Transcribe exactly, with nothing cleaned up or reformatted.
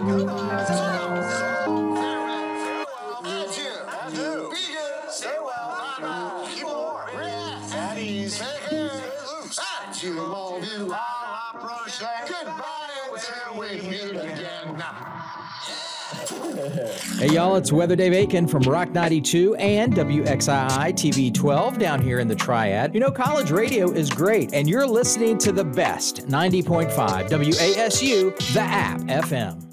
Goodbye. So, farewell. Adieu. Adieu. Be good. Stay well. Bye-bye. Keep warm. Relax. At ease. Take care. Loose. Adieu, all you. I'll approach that. Goodbye until we meet again. Hey, y'all, it's Weather Dave Aiken from Rock ninety-two and W X I I T V twelve down here in the Triad. You know, college radio is great, and you're listening to the best ninety point five W A S U, the app F M.